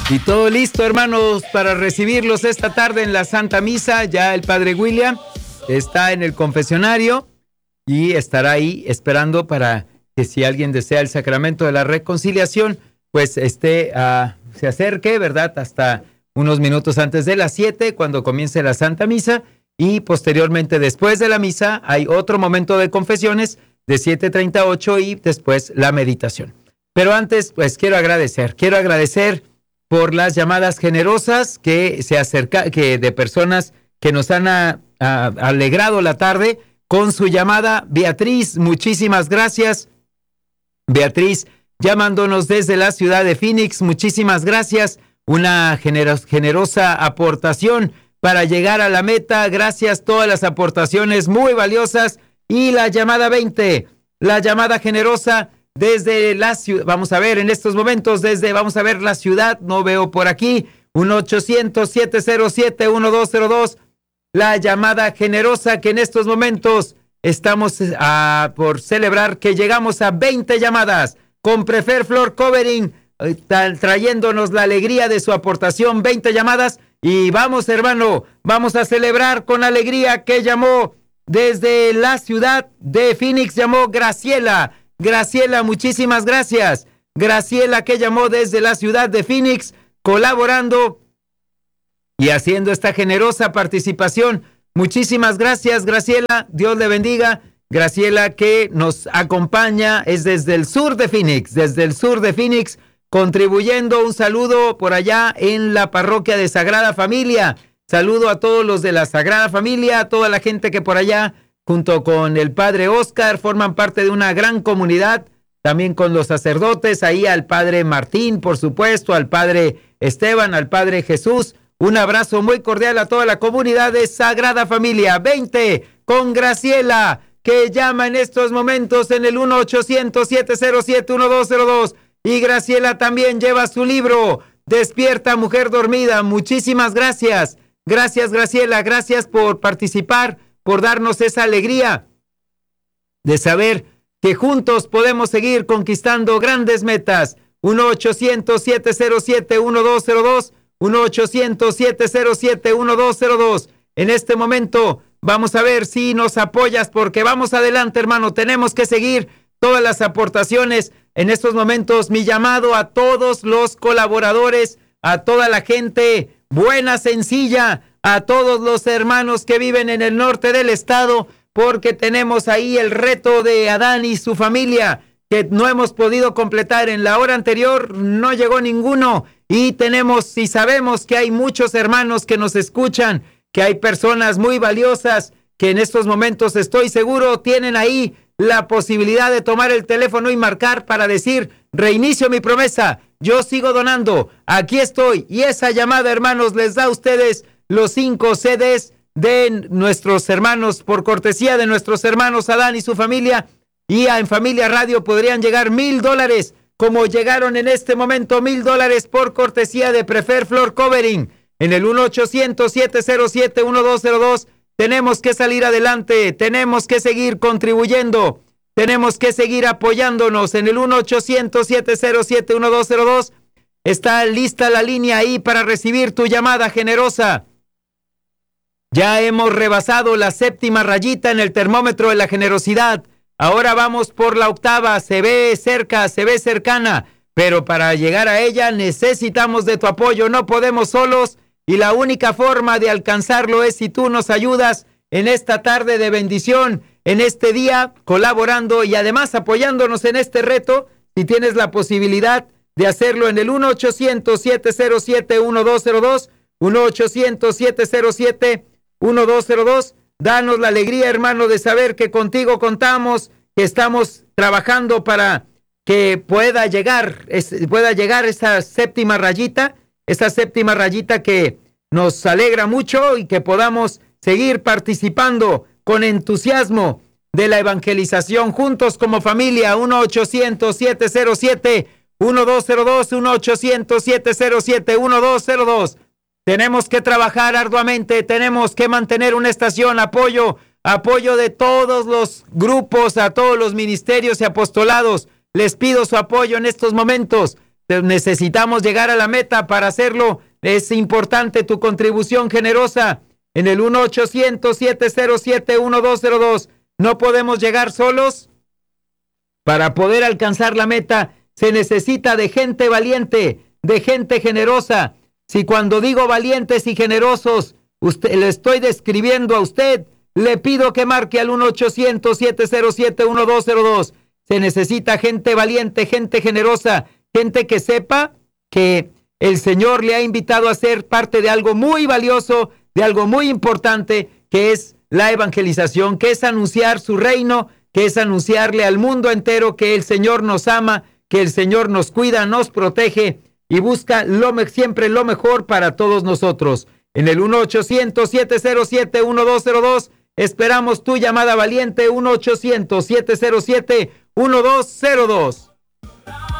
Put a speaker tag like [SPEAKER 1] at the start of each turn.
[SPEAKER 1] Y todo listo, hermanos, para recibirlos esta tarde en la Santa Misa. Ya el Padre William está en el confesionario y estará ahí esperando para que si alguien desea el sacramento de la reconciliación, pues se acerque, ¿verdad? Hasta unos minutos antes de las 7, cuando comience la Santa Misa. Y posteriormente, después de la misa, hay otro momento de confesiones de 7:38 y después la meditación. Pero antes, pues quiero agradecer por las llamadas generosas que de personas que nos han alegrado la tarde con su llamada. Beatriz, muchísimas gracias. Beatriz, llamándonos desde la ciudad de Phoenix, muchísimas gracias. Una generosa aportación para llegar a la meta. Gracias, todas las aportaciones muy valiosas. Y la llamada 20, la llamada generosa desde la ciudad. Vamos a ver en estos momentos vamos a ver la ciudad, no veo por aquí, 1-800-707-1202. La llamada generosa que en estos momentos estamos por celebrar que llegamos a 20 llamadas con Prefer Floor Covering, trayéndonos la alegría de su aportación. 20 llamadas y vamos, hermano, vamos a celebrar con alegría que llamó desde la ciudad de Phoenix, llamó Graciela. Graciela, muchísimas gracias. Graciela, que llamó desde la ciudad de Phoenix, colaborando y haciendo esta generosa participación. Muchísimas gracias, Graciela. Dios le bendiga. Graciela, que nos acompaña, es desde el sur de Phoenix, contribuyendo. Un saludo por allá en la parroquia de Sagrada Familia. Saludo a todos los de la Sagrada Familia, a toda la gente que por allá, junto con el Padre Oscar, forman parte de una gran comunidad, también con los sacerdotes, ahí al Padre Martín, por supuesto, al Padre Esteban, al Padre Jesús. Un abrazo muy cordial a toda la comunidad de Sagrada Familia. 20 con Graciela, que llama en estos momentos en el 1-800-707-1202. Y Graciela también lleva su libro, Despierta, Mujer Dormida. Muchísimas gracias. Gracias, Graciela. Gracias por participar, por darnos esa alegría de saber que juntos podemos seguir conquistando grandes metas. 1-800-707-1202, 1-800-707-1202. En este momento vamos a ver si nos apoyas, porque vamos adelante, hermano. Tenemos que seguir todas las aportaciones. En estos momentos, mi llamado a todos los colaboradores, a toda la gente buena, sencilla, a todos los hermanos que viven en el norte del estado, porque tenemos ahí el reto de Adán y su familia, que no hemos podido completar. En la hora anterior no llegó ninguno, y sabemos que hay muchos hermanos que nos escuchan, que hay personas muy valiosas que en estos momentos, estoy seguro, tienen ahí la posibilidad de tomar el teléfono y marcar para decir: reinicio mi promesa, yo sigo donando, aquí estoy. Y esa llamada, hermanos, les da a ustedes los 5 CDs de nuestros hermanos, por cortesía de nuestros hermanos Adán y su familia. Y en Familia Radio podrían llegar $1,000, como llegaron en este momento $1,000 por cortesía de Prefer Floor Covering. En el 1-800-707-1202. Tenemos que salir adelante, tenemos que seguir contribuyendo, tenemos que seguir apoyándonos. En el 1-800-707-1202 está lista la línea ahí para recibir tu llamada generosa. Ya hemos rebasado la 7ª rayita en el termómetro de la generosidad. Ahora vamos por la 8ª, se ve cerca, se ve cercana, pero para llegar a ella necesitamos de tu apoyo, no podemos solos. Y la única forma de alcanzarlo es si tú nos ayudas en esta tarde de bendición, en este día, colaborando y además apoyándonos en este reto. Si tienes la posibilidad de hacerlo en el 1-800-707-1202, 1-800-707-1202. Danos la alegría, hermano, de saber que contigo contamos, que estamos trabajando para que pueda llegar esa 7ª rayita. Esta 7ª rayita que nos alegra mucho, y que podamos seguir participando con entusiasmo de la evangelización juntos como familia. 1-800-707-1202, 1-800-707-1202. Tenemos que trabajar arduamente, tenemos que mantener una estación, apoyo de todos los grupos, a todos los ministerios y apostolados. Les pido su apoyo en estos momentos. necesitamos llegar a la meta. Para hacerlo es importante tu contribución generosa en el 1-800-707-1202. No podemos llegar solos. Para poder alcanzar la meta se necesita de gente valiente, de gente generosa. Si cuando digo valientes y generosos, le estoy describiendo a usted, le pido que marque al 1-800-707-1202. Se necesita gente valiente, gente generosa, gente que sepa que el Señor le ha invitado a ser parte de algo muy valioso, de algo muy importante, que es la evangelización, que es anunciar su reino, que es anunciarle al mundo entero que el Señor nos ama, que el Señor nos cuida, nos protege y busca siempre lo mejor para todos nosotros. En el 1-800-707-1202 esperamos tu llamada valiente, 1-800-707-1202.